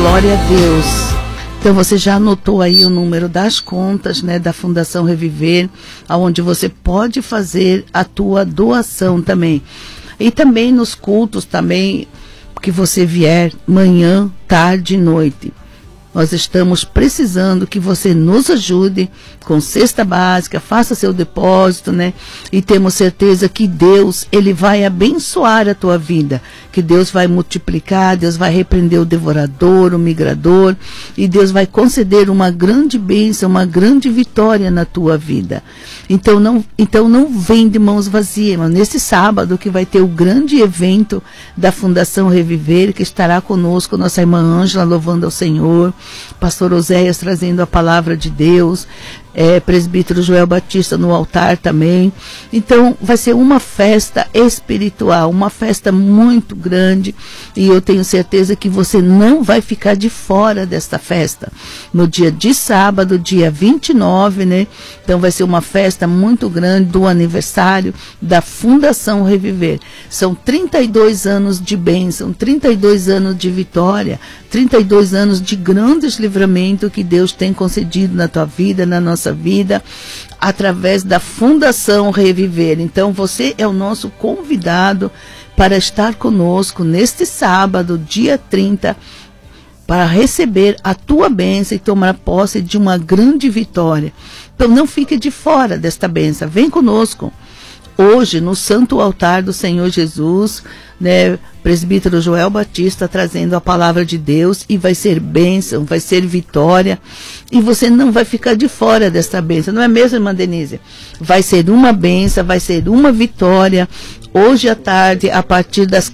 Glória a Deus. Então você já anotou aí o número das contas, né, da Fundação Reviver, aonde você pode fazer a tua doação também. E também nos cultos também que você vier manhã, tarde e noite. Nós estamos precisando que você nos ajude com cesta básica, faça seu depósito, né? E temos certeza que Deus, Ele vai abençoar a tua vida, que Deus vai multiplicar, Deus vai repreender o devorador, o migrador, e Deus vai conceder uma grande bênção, uma grande vitória na tua vida. Então não vem de mãos vazias, mas nesse sábado que vai ter o grande evento da Fundação Reviver, que estará conosco nossa irmã Ângela louvando ao Senhor, pastor Oséias trazendo a palavra de Deus, presbítero Joel Batista no altar também. Então vai ser uma festa espiritual, uma festa muito grande, e eu tenho certeza que você não vai ficar de fora desta festa, no dia de sábado, dia 29, né? Então vai ser uma festa muito grande do aniversário da Fundação Reviver. São 32 anos de bênção, 32 anos de vitória, 32 anos de grandes livramentos que Deus tem concedido na tua vida, na nossa vida, através da Fundação Reviver. Então você é o nosso convidado para estar conosco neste sábado, dia 30, para receber a tua bênção e tomar posse de uma grande vitória. Então não fique de fora desta bênção, vem conosco. Hoje, no Santo Altar do Senhor Jesus, né, presbítero Joel Batista trazendo a palavra de Deus, e vai ser bênção, vai ser vitória, e você não vai ficar de fora desta bênção, não é mesmo, irmã Denise? Vai ser uma bênção, vai ser uma vitória. Hoje à tarde, a partir das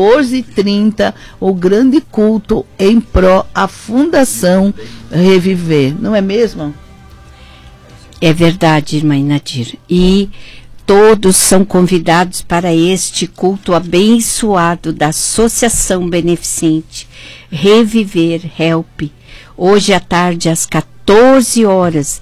14h30, o grande culto em pró à Fundação Reviver, não é mesmo? É verdade, irmã Inadir. E todos são convidados para este culto abençoado da Associação Beneficente Reviver Help, hoje à tarde às 14 horas,